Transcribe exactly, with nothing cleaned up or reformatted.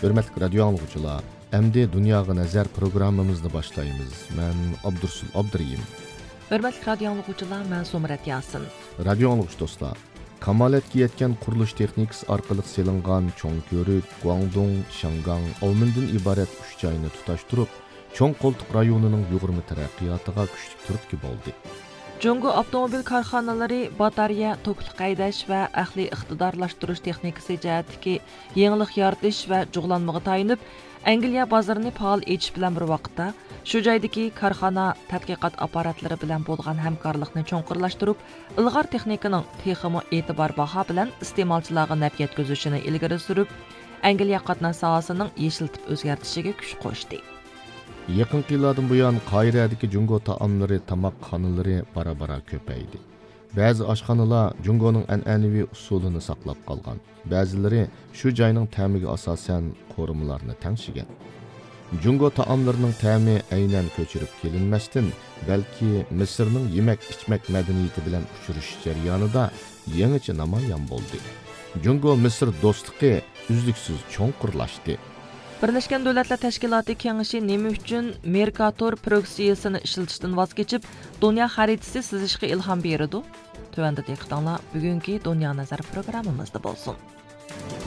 Hürmetlik radyo anlıqçılar, əmdi Dunyaga Nazar programmamızını başlayımız. Mən Abdursul Abduriyim. Hürmetlik radyo anlıqçılar, mən Somrat Yasin. Radyo anlıqçı dostlar, kamaletki yetken kuruluş texnikisi arkalık selingan Chongkörük, Guangdong, Shangang, Almindin ibaret üç çayını tutaştırıp, Çoң Koltuk rayonunun yugurma terakkiyatıga küçlük turtki boldu. Jungo avtomobil karxanaları batarya, tokluq qaydaş və əxli iqtidarlaşdırış texnikası cəhətdəki yenilik yaratish və cuğlanmağa tayinib, Angliya bazarını faal etiş bilan bir vaqtda, shu joydagi karxana tadqiqot aparatlari bilan bo'lgan hamkorlikni cho'nqirlashtirib, ilg'or texnikaning texmi e'tibor baho bilan iste'molchilarga naf yetkazishini ilgari surib, Angliya qatnash sohasining yeshiltib o'zgartishiga kuch qo'shdi. Yakın yıllardan bu yan Kahire'deki Jungo taamları, tamak xanaları bara-bara köpeydi. Bazı aşxanalar Jungo'nun an'anaviy usulunu saqlab qalgan. Bazıları şu joyning ta'miga asosan qo'rimalarni tangshigan. Jungo taamlarının ta'mi aynan ko'chirib kelinmasdan, balki Misrning yemak-ichmak madaniyati bilan uchrashish jarayonida yangicha namoyon bo'ldi. Jungo Misr do'stligi uzluksiz cho'nqirlashdi. Birleşken Devletler Teşkilatı Kengeşi nima uchun Mercator proksiyasini ishlatishdan voz kechib, dunyo xaritasi sizishga ilhom berdi? Tövəndə diqqətinizlər bugünkü Dünya Nazar proqramımızda bolsun.